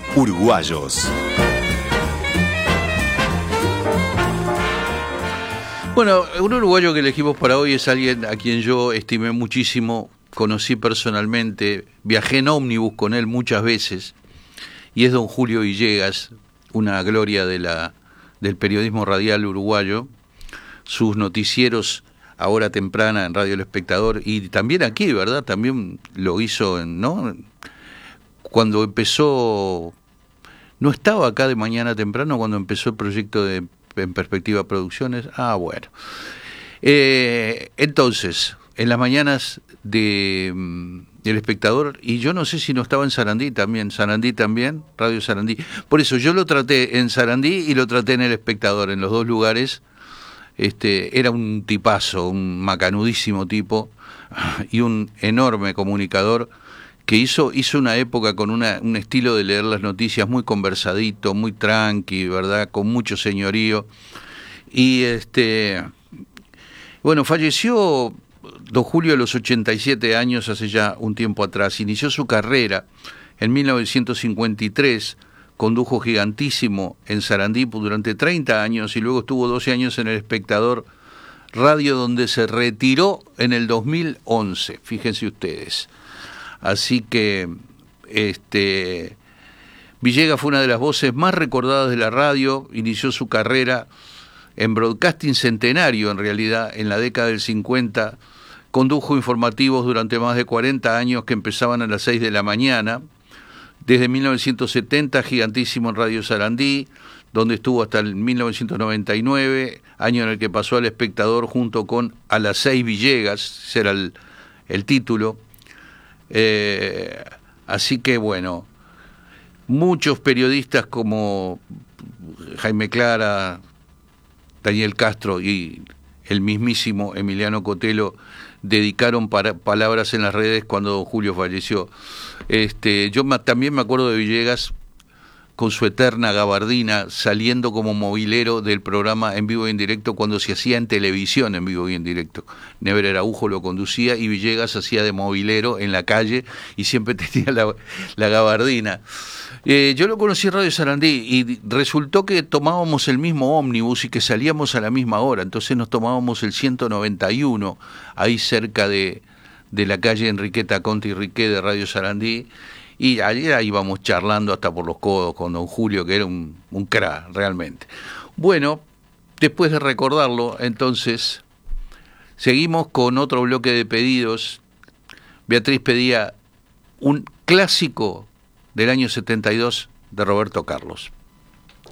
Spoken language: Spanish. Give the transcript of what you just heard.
Uruguayos. Bueno, un uruguayo que elegimos para hoy es alguien a quien yo estimé muchísimo, conocí personalmente, viajé en ómnibus con él muchas veces, y es don Julio Villegas, una gloria del periodismo radial uruguayo. Sus noticieros a hora temprana en Radio El Espectador, y también aquí, ¿verdad? También lo hizo, ¿no? Cuando empezó, no estaba acá de mañana temprano, cuando empezó el proyecto de En Perspectiva Producciones. Bueno. Entonces, en las mañanas del Espectador, y yo no sé si no estaba en Sarandí también, Radio Sarandí. Por eso yo lo traté en Sarandí y lo traté en El Espectador, en los dos lugares. Era un tipazo, un macanudísimo tipo, y un enorme comunicador que hizo una época con un estilo de leer las noticias muy conversadito, muy tranqui, ¿verdad? Con mucho señorío. Y bueno, falleció don Julio a los 87 años, hace ya un tiempo atrás. Inició su carrera en 1953, condujo Gigantísimo en Sarandí durante 30 años y luego estuvo 12 años en El Espectador Radio, donde se retiró en el 2011, fíjense ustedes. Así que Villegas fue una de las voces más recordadas de la radio, inició su carrera en broadcasting centenario, en realidad, en la década del 50, condujo informativos durante más de 40 años que empezaban a las 6 de la mañana, desde 1970 Gigantísimo en Radio Sarandí, donde estuvo hasta el 1999, año en el que pasó al Espectador junto con A las 6 Villegas, ese era el título. Así que bueno, muchos periodistas como Jaime Clara, Daniel Castro y el mismísimo Emiliano Cotelo dedicaron palabras en las redes cuando don Julio falleció. Yo también me acuerdo de Villegas con su eterna gabardina, saliendo como movilero del programa En Vivo y en Directo cuando se hacía en televisión En Vivo y en Directo. Never Araujo lo conducía y Villegas hacía de movilero en la calle y siempre tenía la gabardina. Yo lo conocí en Radio Sarandí y resultó que tomábamos el mismo ómnibus y que salíamos a la misma hora, entonces nos tomábamos el 191, ahí cerca de la calle Enriqueta Conti y Riquet de Radio Sarandí, y ayer íbamos charlando hasta por los codos con don Julio, que era un crack, realmente. Bueno, después de recordarlo, entonces, seguimos con otro bloque de pedidos. Beatriz pedía un clásico del año 72 de Roberto Carlos.